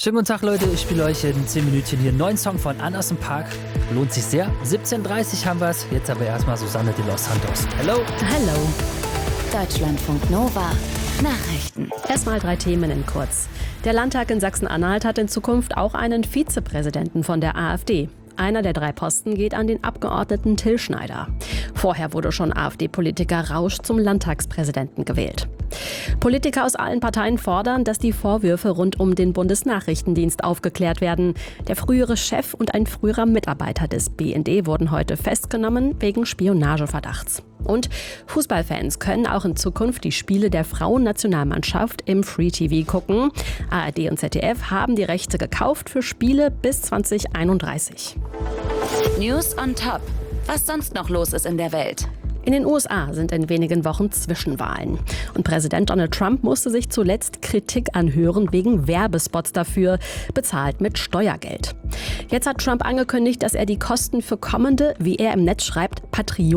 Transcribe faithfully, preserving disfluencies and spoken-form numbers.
Schönen guten Tag, Leute. Ich spiele euch in zehn Minütchen hier einen neuen Song von Anderson .Paak. Lohnt sich sehr. siebzehn Uhr dreißig haben wir es. Jetzt aber erstmal Susanne de los Santos. Hello. Hallo. Deutschlandfunk Nova. Nachrichten. Erstmal drei Themen in kurz. Der Landtag in Sachsen-Anhalt hat in Zukunft auch einen Vizepräsidenten von der AfD. Einer der drei Posten geht an den Abgeordneten Till Schneider. Vorher wurde schon AfD-Politiker Rausch zum Landtagspräsidenten gewählt. Politiker aus allen Parteien fordern, dass die Vorwürfe rund um den Bundesnachrichtendienst aufgeklärt werden. Der frühere Chef und ein früherer Mitarbeiter des B N D wurden heute festgenommen wegen Spionageverdachts. Und Fußballfans können auch in Zukunft die Spiele der Frauennationalmannschaft im Free-T V gucken. A R D und Z D F haben die Rechte gekauft für Spiele bis zwanzig einunddreißig. News on Top. Was sonst noch los ist in der Welt. In den U S A sind in wenigen Wochen Zwischenwahlen. Und Präsident Donald Trump musste sich zuletzt Kritik anhören wegen Werbespots dafür, bezahlt mit Steuergeld. Jetzt hat Trump angekündigt, dass er die Kosten für kommende, wie er im Netz schreibt, Patrioten